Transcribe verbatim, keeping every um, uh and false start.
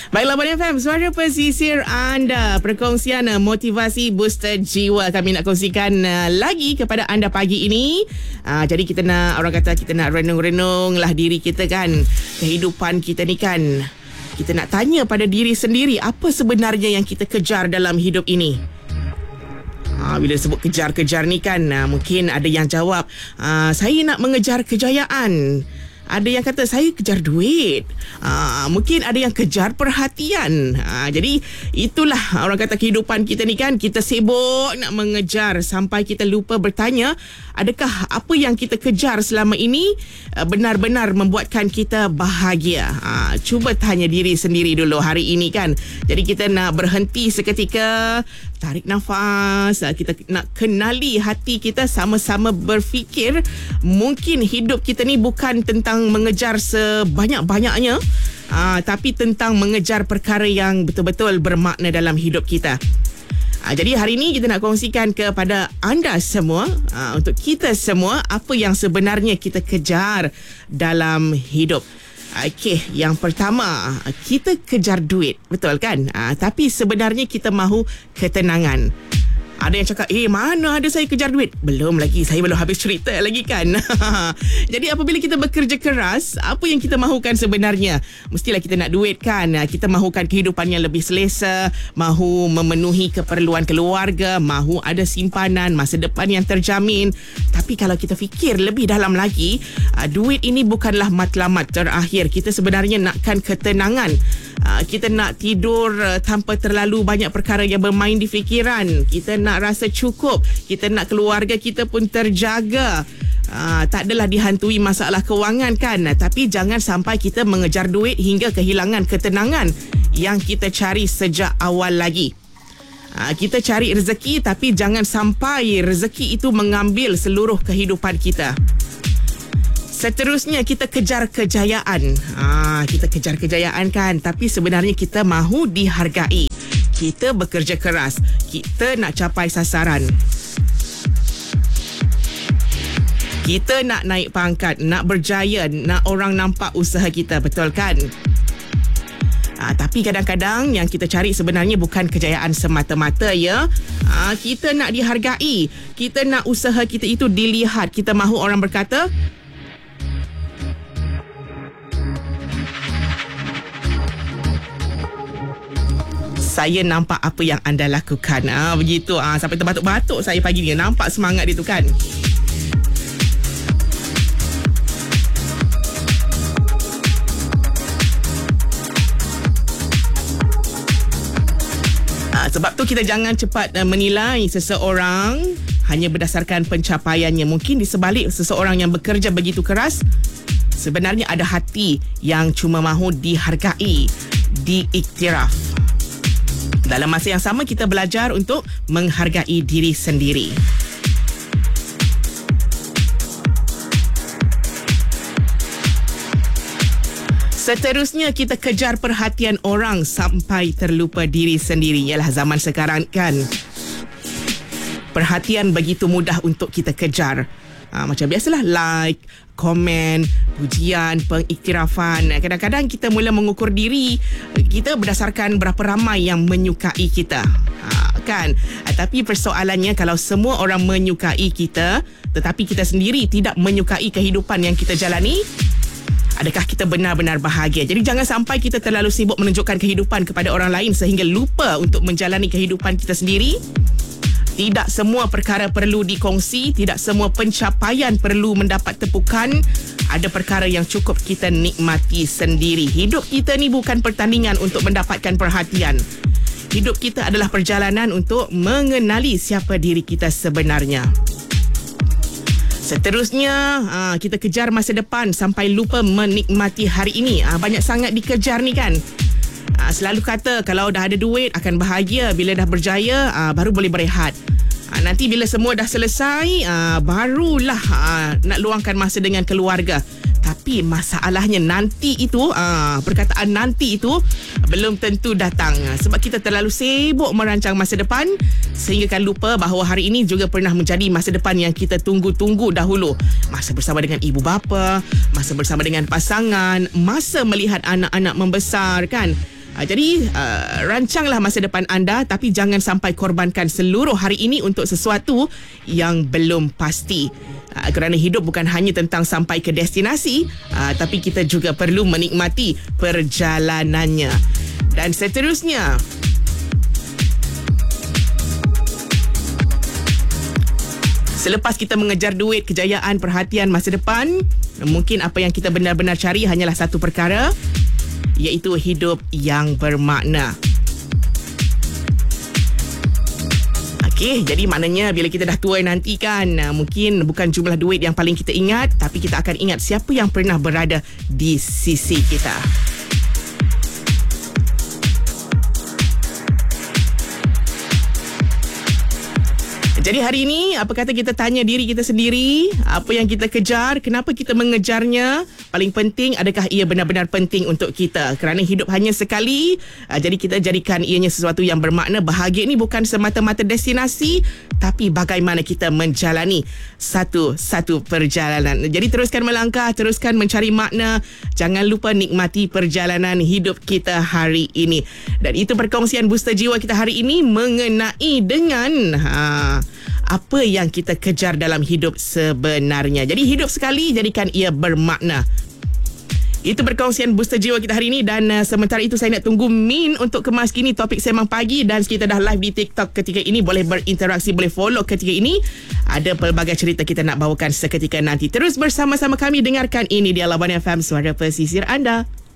Baiklah, Bani F M, suara pesisir anda, perkongsian uh, motivasi booster jiwa kami nak kongsikan uh, lagi kepada anda pagi ini. Uh, jadi kita nak, orang kata kita nak renung-renung lah diri kita kan. Kehidupan kita ni kan, kita nak tanya pada diri sendiri, apa sebenarnya yang kita kejar dalam hidup ini? Ha, bila sebut kejar-kejar ni kan, uh, mungkin ada yang jawab, uh, saya nak mengejar kejayaan. Ada yang kata saya kejar duit. Aa, mungkin ada yang kejar perhatian. Aa, jadi itulah orang kata kehidupan kita ni kan. Kita sibuk nak mengejar sampai kita lupa bertanya, adakah apa yang kita kejar selama ini aa, benar-benar membuatkan kita bahagia? Aa, cuba tanya diri sendiri dulu hari ini kan. Jadi kita nak berhenti seketika, tarik nafas, kita nak kenali hati kita, sama-sama berfikir mungkin hidup kita ni bukan tentang mengejar sebanyak-banyaknya, aa, tapi tentang mengejar perkara yang betul-betul bermakna dalam hidup kita. Aa, jadi hari ini kita nak kongsikan kepada anda semua, aa, untuk kita semua, apa yang sebenarnya kita kejar dalam hidup. Okey, yang pertama, kita kejar duit, betul kan? Aa, tapi sebenarnya kita mahu ketenangan. Ada yang cakap, eh mana ada saya kejar duit? Belum lagi, saya belum habis cerita lagi kan. Jadi apabila kita bekerja keras, apa yang kita mahukan sebenarnya? Mestilah kita nak duit kan. Kita mahukan kehidupan yang lebih selesa, mahu memenuhi keperluan keluarga, mahu ada simpanan, masa depan yang terjamin. Tapi kalau kita fikir lebih dalam lagi, duit ini bukanlah matlamat terakhir. Kita sebenarnya nakkan ketenangan. Kita nak tidur tanpa terlalu banyak perkara yang bermain di fikiran. Kita nak rasa cukup. Kita nak keluarga kita pun terjaga. Aa, tak adalah dihantui masalah kewangan kan. Tapi jangan sampai kita mengejar duit hingga kehilangan ketenangan yang kita cari sejak awal lagi. Aa, kita cari rezeki, tapi jangan sampai rezeki itu mengambil seluruh kehidupan kita. Seterusnya, kita kejar kejayaan. Ah, kita kejar kejayaan kan, tapi sebenarnya kita mahu dihargai. Kita bekerja keras, kita nak capai sasaran. Kita nak naik pangkat, nak berjaya, nak orang nampak usaha kita, betul kan? Ah, tapi kadang-kadang yang kita cari sebenarnya bukan kejayaan semata-mata ya. Ah, kita nak dihargai, kita nak usaha kita itu dilihat. Kita mahu orang berkata, saya nampak apa yang anda lakukan. Ah, begitu. Ah, sampai terbatuk-batuk saya pagi ni. Nampak semangat dia tu kan. Ah, sebab tu kita jangan cepat uh, menilai seseorang hanya berdasarkan pencapaiannya. Mungkin di sebalik seseorang yang bekerja begitu keras, sebenarnya ada hati yang cuma mahu dihargai, diiktiraf. Dalam masa yang sama, kita belajar untuk menghargai diri sendiri. Seterusnya, kita kejar perhatian orang sampai terlupa diri sendiri. Yalah, zaman sekarang kan, perhatian begitu mudah untuk kita kejar. Ha, macam biasalah, like, komen, pujian, pengiktirafan. Kadang-kadang kita mula mengukur diri kita berdasarkan berapa ramai yang menyukai kita. Ha, kan? Ha, tapi persoalannya, kalau semua orang menyukai kita, tetapi kita sendiri tidak menyukai kehidupan yang kita jalani, adakah kita benar-benar bahagia? Jadi jangan sampai kita terlalu sibuk menunjukkan kehidupan kepada orang lain sehingga lupa untuk menjalani kehidupan kita sendiri. Tidak semua perkara perlu dikongsi, tidak semua pencapaian perlu mendapat tepukan. Ada perkara yang cukup kita nikmati sendiri. Hidup kita ni bukan pertandingan untuk mendapatkan perhatian. Hidup kita adalah perjalanan untuk mengenali siapa diri kita sebenarnya. Seterusnya, kita kejar masa depan sampai lupa menikmati hari ini. Banyak sangat dikejar ni kan. Aa, selalu kata kalau dah ada duit akan bahagia, bila dah berjaya aa, baru boleh berehat. Aa, nanti bila semua dah selesai aa, barulah aa, nak luangkan masa dengan keluarga. Tapi masalahnya nanti itu, aa, perkataan nanti itu belum tentu datang. Sebab kita terlalu sibuk merancang masa depan sehingga kan lupa bahawa hari ini juga pernah menjadi masa depan yang kita tunggu-tunggu dahulu. Masa bersama dengan ibu bapa, masa bersama dengan pasangan, masa melihat anak-anak membesar kan. Uh, jadi uh, rancanglah masa depan anda, tapi jangan sampai korbankan seluruh hari ini untuk sesuatu yang belum pasti. Uh, kerana hidup bukan hanya tentang sampai ke destinasi, uh, tapi kita juga perlu menikmati perjalanannya. Dan seterusnya, selepas kita mengejar duit, kejayaan, perhatian masa depan, mungkin apa yang kita benar-benar cari hanyalah satu perkara, iaitu hidup yang bermakna. Okey, jadi maknanya bila kita dah tua nanti kan, mungkin bukan jumlah duit yang paling kita ingat, tapi kita akan ingat siapa yang pernah berada di sisi kita. Jadi hari ini, apa kata kita tanya diri kita sendiri, apa yang kita kejar, kenapa kita mengejarnya, paling penting, adakah ia benar-benar penting untuk kita? Kerana hidup hanya sekali, jadi kita jadikan ianya sesuatu yang bermakna. Bahagia ni bukan semata-mata destinasi, tapi bagaimana kita menjalani satu-satu perjalanan. Jadi teruskan melangkah, teruskan mencari makna, jangan lupa nikmati perjalanan hidup kita hari ini. Dan itu perkongsian Booster Jiwa kita hari ini mengenai dengan ha, apa yang kita kejar dalam hidup sebenarnya. Jadi hidup sekali, jadikan ia bermakna. Itu perkongsian Booster Jiwa kita hari ini. Dan uh, sementara itu saya nak tunggu Min untuk kemas kini topik Sembang Pagi. Dan kita dah live di TikTok ketika ini. Boleh berinteraksi, boleh follow ketika ini. Ada pelbagai cerita kita nak bawakan seketika nanti. Terus bersama-sama kami dengarkan ini di Labuan F M, Suara Pesisir anda.